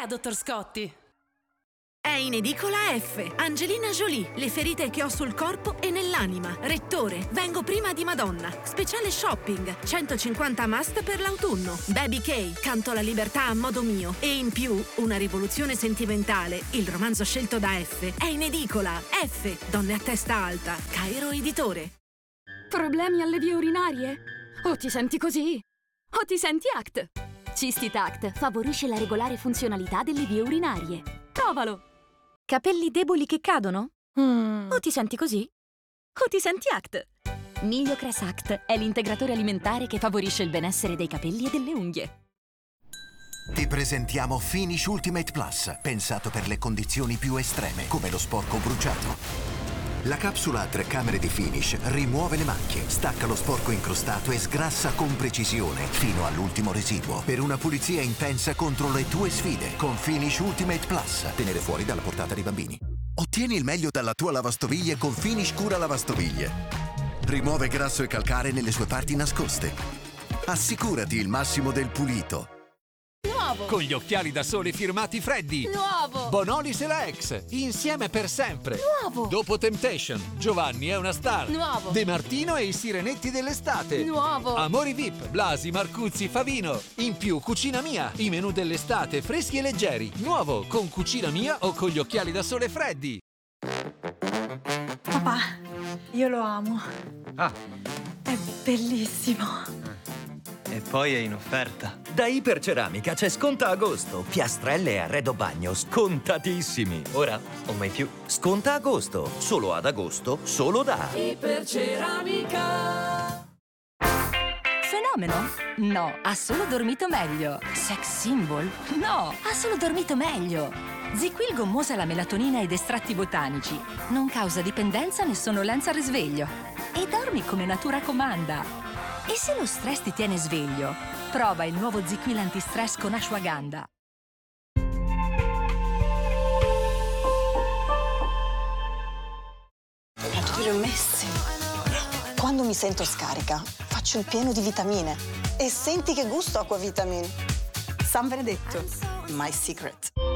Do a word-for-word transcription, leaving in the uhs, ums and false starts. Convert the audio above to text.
idea, dottor Scotti! È in edicola F. Angelina Jolie. Le ferite che ho sul corpo e nell'anima. Rettore. Vengo prima di Madonna. Speciale shopping. centocinquanta must per l'autunno. Baby K. Canto la libertà a modo mio. E in più, una rivoluzione sentimentale. Il romanzo scelto da F. È in edicola F. Donne a testa alta. Cairo Editore. Problemi alle vie urinarie? O ti senti così? O ti senti Act? Cistitact favorisce la regolare funzionalità delle vie urinarie. Provalo! Capelli deboli che cadono? Mm. O ti senti così? O ti senti Act? Migliocress Act è l'integratore alimentare che favorisce il benessere dei capelli e delle unghie. Ti presentiamo Finish Ultimate Plus, pensato per le condizioni più estreme, come lo sporco bruciato. La capsula a tre camere di Finish rimuove le macchie, stacca lo sporco incrostato e sgrassa con precisione fino all'ultimo residuo, per una pulizia intensa contro le tue sfide. Con Finish Ultimate Plus, tenere fuori dalla portata dei bambini. Ottieni il meglio dalla tua lavastoviglie con Finish Cura Lavastoviglie. Rimuove grasso e calcare nelle sue parti nascoste. Assicurati il massimo del pulito. Nuovo! Con gli occhiali da sole firmati Freddy. Nuovo! Bonolis e la ex, insieme per sempre. Nuovo! Dopo Temptation, Giovanni è una star. Nuovo! De Martino e i sirenetti dell'estate. Nuovo! Amori V I P, Blasi, Marcuzzi, Favino. In più, Cucina Mia, i menù dell'estate freschi e leggeri. Nuovo, con Cucina Mia o con gli occhiali da sole Freddy. Papà, io lo amo. Ah. È bellissimo. E poi è in offerta. Da Iperceramica c'è sconto a agosto. Piastrelle e arredo bagno scontatissimi. Ora o mai più. Sconta agosto. Solo ad agosto, solo da Iperceramica. Fenomeno? No, ha solo dormito meglio. Sex symbol? No, ha solo dormito meglio. ZzzQuil gommosa la melatonina ed estratti botanici. Non causa dipendenza né sonnolenza al risveglio. E dormi come natura comanda. E se lo stress ti tiene sveglio? Prova il nuovo ZzzQuil antistress con ashwagandha. Li ho messi. Quando mi sento scarica, faccio il pieno di vitamine. E senti che gusto Acquavitamin. San Benedetto, my secret.